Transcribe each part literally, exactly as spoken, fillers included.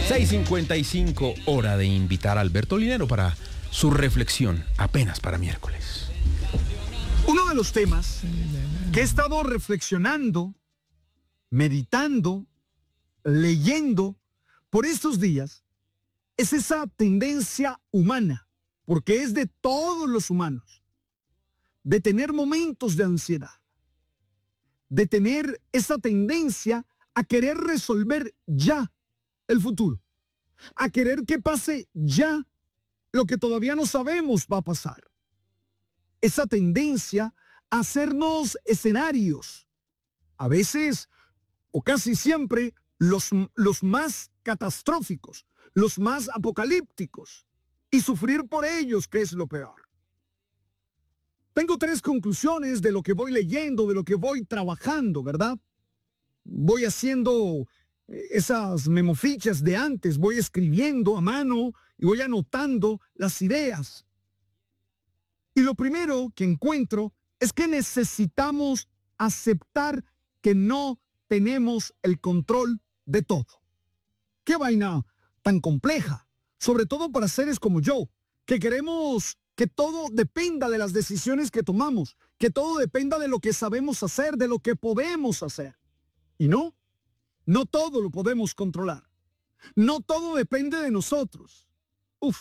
seis cincuenta y cinco, hora de invitar a Alberto Linero para su reflexión, apenas para miércoles. Uno de los temas que he estado reflexionando, meditando, leyendo por estos días es esa tendencia humana, porque es de todos los humanos, de tener momentos de ansiedad, de tener esa tendencia a querer resolver ya el futuro, a querer que pase ya lo que todavía no sabemos va a pasar. Esa tendencia a hacernos escenarios, a veces o casi siempre los, los más catastróficos, los más apocalípticos, y sufrir por ellos, que es lo peor. Tengo tres conclusiones de lo que voy leyendo, de lo que voy trabajando, ¿verdad? Voy haciendo esas memofichas de antes, voy escribiendo a mano y voy anotando las ideas. Y lo primero que encuentro es que necesitamos aceptar que no tenemos el control de todo. Qué vaina tan compleja, sobre todo para seres como yo, que queremos que todo dependa de las decisiones que tomamos, que todo dependa de lo que sabemos hacer, de lo que podemos hacer. Y no, no todo lo podemos controlar. No todo depende de nosotros. Uf.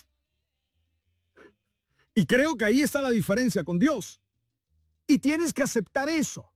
Y creo que ahí está la diferencia con Dios. Y tienes que aceptar eso.